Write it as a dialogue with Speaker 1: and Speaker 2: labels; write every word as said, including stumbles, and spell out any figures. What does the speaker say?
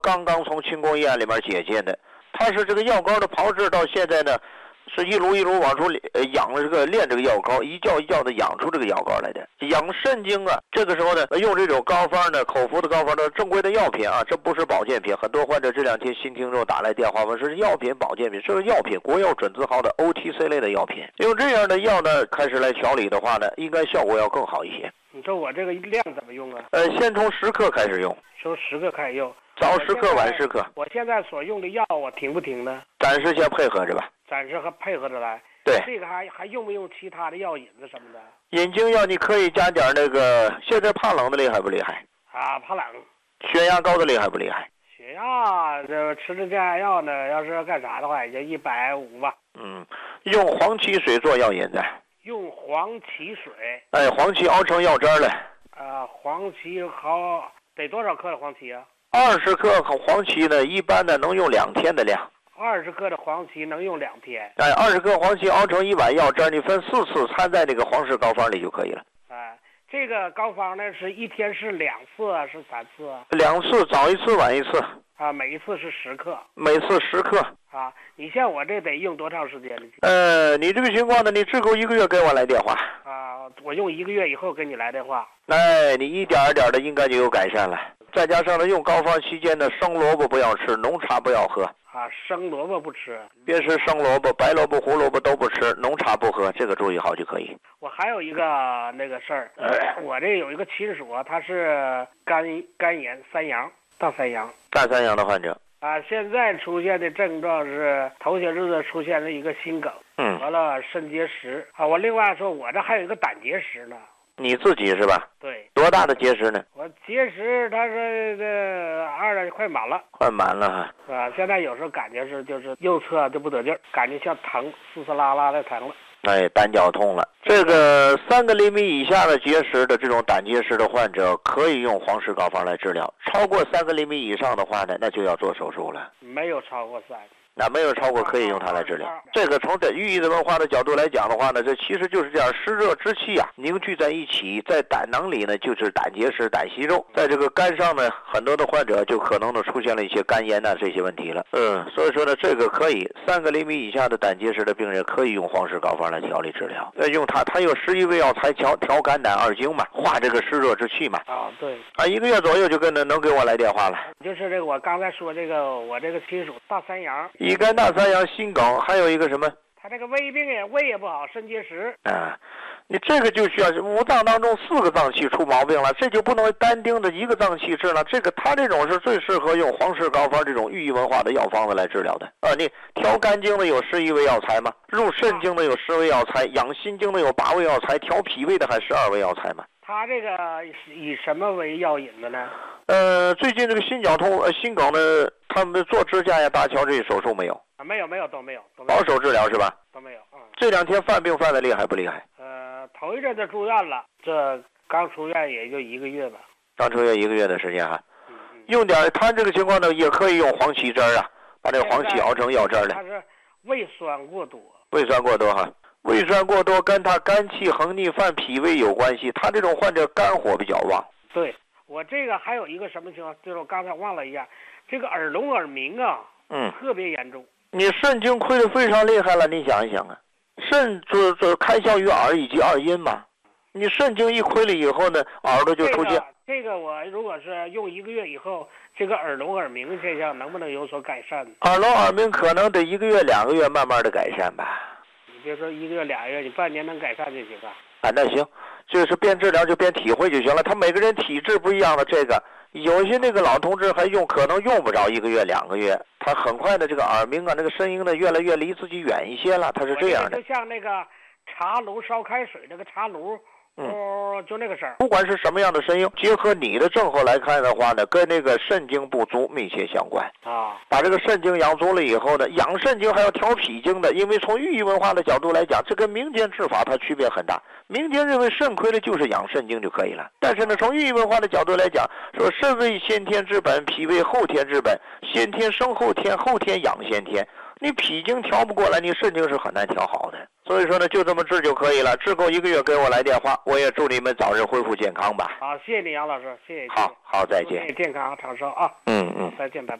Speaker 1: 刚刚从庆功宴里面解禁的。它是这个药膏的炮制到现在呢，是一炉一炉往出呃养了这个炼这个药膏，一窖一窖的养出这个药膏来的。养肾经啊，这个时候呢，用这种膏方呢，口服的膏方的正规的药品啊，这不是保健品。很多患者这两天新听众打来电话问是药品保健品，这是药品，国药准字号的 O T C 类的药品。用这样的药呢，开始来调理的话呢，应该效果要更好一些。
Speaker 2: 你说我这个量怎么用啊？
Speaker 1: 呃，先从十克开始用，
Speaker 2: 从十克开始用。
Speaker 1: 早十克，晚十克。
Speaker 2: 我现在所用的药，我停不停呢？
Speaker 1: 暂时先配合着吧。
Speaker 2: 暂时还配合着来。
Speaker 1: 对。
Speaker 2: 这个还还用不用其他的药引子什么的？
Speaker 1: 引经药你可以加点那个，现在怕冷的厉害不厉害？
Speaker 2: 啊，怕冷。
Speaker 1: 血压高的厉害不厉害？
Speaker 2: 血压这吃这降压药呢，要是干啥的话，也就一百五吧。
Speaker 1: 嗯，用黄芪水做药引子。
Speaker 2: 用黄芪水。
Speaker 1: 哎，黄芪熬成药汁来。
Speaker 2: 啊，黄芪好得多少克的黄芪啊？
Speaker 1: 二十克黄芪呢，一般的能用两天的量。
Speaker 2: 二十克的黄芪能用两天。
Speaker 1: 哎，二十克黄芪熬成一碗药汁，你分四次掺在那个黄氏膏方里就可以了。
Speaker 2: 哎，这个膏方呢是一天是两次啊，是三次啊？
Speaker 1: 两次，早一次，晚一次。
Speaker 2: 啊，每一次是十克。
Speaker 1: 每次十克。
Speaker 2: 啊，你像我这得用多长时间呢？
Speaker 1: 呃，你这个情况呢，你只够一个月给我来电话。
Speaker 2: 啊，我用一个月以后给你来电话。
Speaker 1: 哎，你一点一点的应该就有改善了。再加上呢，用膏方期间呢，生萝卜不要吃，浓茶不要喝。
Speaker 2: 啊，生萝卜不吃。
Speaker 1: 别吃生萝卜，白萝卜、胡萝卜都不吃，浓茶不喝，这个注意好就可以。
Speaker 2: 我还有一个那个事儿，我这有一个亲属，他是肝肝炎三阳，大三阳。
Speaker 1: 大三阳的患者。
Speaker 2: 啊，现在出现的症状是头些日子出现了一个心梗，
Speaker 1: 嗯，
Speaker 2: 完了肾结石啊。我另外说，我这还有一个胆结石呢。
Speaker 1: 你自己是吧？
Speaker 2: 对。
Speaker 1: 多大的结石呢？
Speaker 2: 我结石，他说这二的快满了。
Speaker 1: 快满了哈。
Speaker 2: 啊，现在有时候感觉是就是右侧就不得劲儿，感觉像疼，嘶嘶啦啦的疼了。
Speaker 1: 哎，胆绞痛了。这个三个厘米以下的结石的这种胆结石的患者，可以用黄氏膏方来治疗。超过三个厘米以上的话呢，那就要做手术了。
Speaker 2: 没有超过三。
Speaker 1: 那没有超过可以用它来治疗。这个从这寓意的文化的角度来讲的话呢，这其实就是这样湿热之气啊凝聚在一起，在胆囊里呢就是胆结石、胆息肉，在这个肝上呢，很多的患者就可能呢出现了一些肝炎呐、啊、这些问题了。嗯，所以说呢，这个可以三个厘米以下的胆结石的病人可以用黄氏膏方来调理治疗。呃，用它，它有十一味药材调调肝胆二经嘛，化这个湿热之气嘛。
Speaker 2: 啊，对。
Speaker 1: 啊，一个月左右就跟着能给我来电话了。
Speaker 2: 就是这个我刚才说这个我这个亲属大三阳。
Speaker 1: 乙肝、大三阳、心梗，还有一个什么？
Speaker 2: 他这个胃病也胃也不好，肾结石。
Speaker 1: 啊，你这个就需要五脏当中四个脏器出毛病了，这就不能单盯着一个脏器治了。这个他这种是最适合用黄氏膏方这种寓意文化的药方子来治疗的。啊，你调肝经的有十一味药材吗？入肾经的有十味药材，养心经的有八味药材，调脾胃的还十二味药材吗？
Speaker 2: 他这个以什么为药引的呢？
Speaker 1: 呃，最近这个心绞痛、呃心梗呢，他们做支架呀、搭桥这些手术没有？
Speaker 2: 啊，没有没有都没有，都没有
Speaker 1: 保守治疗是吧？
Speaker 2: 都没有。嗯。
Speaker 1: 这两天犯病犯的厉害不厉害？
Speaker 2: 呃，头一阵子住院了，这刚出院也就一个月吧。
Speaker 1: 刚出院一个月的时间哈。
Speaker 2: 嗯嗯。
Speaker 1: 用点他这个情况呢，也可以用黄芪汁儿啊，把这个黄芪熬成药汁儿来。
Speaker 2: 他是胃酸过多。
Speaker 1: 胃酸过多哈。胃酸过多跟他肝气横逆犯脾胃有关系，他这种患者肝火比较旺。
Speaker 2: 对，我这个还有一个什么情况，就是我刚才忘了一下，这个耳聋耳鸣啊，
Speaker 1: 嗯，
Speaker 2: 特别严重。
Speaker 1: 你肾经亏得非常厉害了，你想一想啊，肾主主开销于耳以及二阴嘛，你肾经一亏了以后呢，耳朵就出现。
Speaker 2: 这个、这个我如果是用一个月以后，这个耳聋耳鸣现象能不能有所改善？
Speaker 1: 耳聋耳鸣可能得一个月两个月慢慢的改善吧。
Speaker 2: 你别说一个月俩月，你半年能改善就行了。
Speaker 1: 啊，那行，就是边治疗就边体会就行了。他每个人体质不一样的，这个有些那个老同志还用，可能用不着一个月两个月，他很快的这个耳鸣啊，那个声音呢越来越离自己远一些了，他是这样的。
Speaker 2: 就像那个茶炉烧开水，那个茶炉。哦，就那个事儿。
Speaker 1: 不管是什么样的声音，结合你的症候来看的话呢，跟那个肾经不足密切相关
Speaker 2: 啊。
Speaker 1: 把这个肾经养足了以后呢，养肾经还要调脾经的，因为从寓意文化的角度来讲，这跟民间治法它区别很大。民间认为肾亏了就是养肾经就可以了，但是呢，从寓意文化的角度来讲，说肾为先天之本，脾为后天之本，先天生后天，后天养先天。你脾经调不过来，你肾经是很难调好的。 所以说呢，就这么治就可以了，治够一个月给我来电话，我也祝你们早日恢复健康吧。
Speaker 2: 好，谢谢你杨老师，谢谢。
Speaker 1: 好好，再见。
Speaker 2: 健康长寿啊。
Speaker 1: 嗯嗯，
Speaker 2: 再见，拜拜。